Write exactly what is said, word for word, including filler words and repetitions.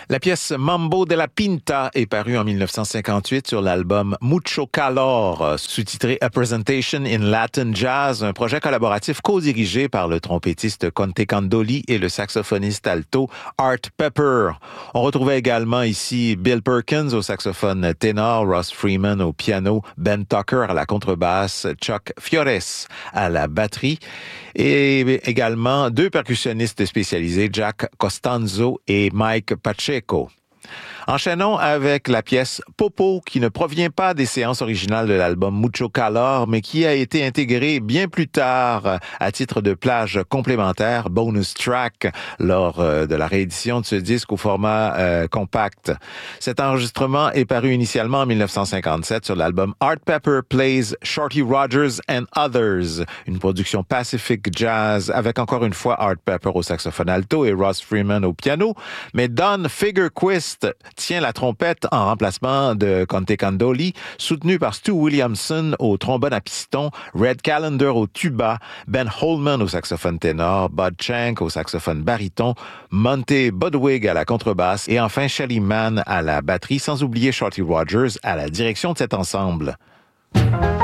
La pièce Mambo de la Pinta est parue en dix-neuf cent cinquante-huit sur l'album Mucho Calor, sous-titré A Presentation in Latin Jazz, un projet collaboratif co-dirigé par le trompettiste Conte Candoli et le saxophoniste alto Art Pepper. On retrouvait également ici Bill Perkins au saxophone ténor, Ross Freeman au piano, Ben Tucker à la contrebasse, Chuck Fiores à la batterie et également deux percussionnistes spécialisés, Jack Costanzo et Mike Pacheco. Enchaînons avec la pièce Popo, qui ne provient pas des séances originales de l'album Mucho Calor, mais qui a été intégrée bien plus tard à titre de plage complémentaire, bonus track, lors de la réédition de ce disque au format euh, compact. Cet enregistrement est paru initialement en dix-neuf cent cinquante-sept sur l'album Art Pepper Plays Shorty Rogers and Others, une production Pacific Jazz avec encore une fois Art Pepper au saxophone alto et Ross Freeman au piano, mais Don Fagerquist tient la trompette en remplacement de Conte Candoli, soutenu par Stu Williamson au trombone à piston, Red Callender au tuba, Ben Holman au saxophone ténor, Bud Shank au saxophone baryton, Monte Budwig à la contrebasse et enfin Shelly Manne à la batterie, sans oublier Shorty Rogers à la direction de cet ensemble.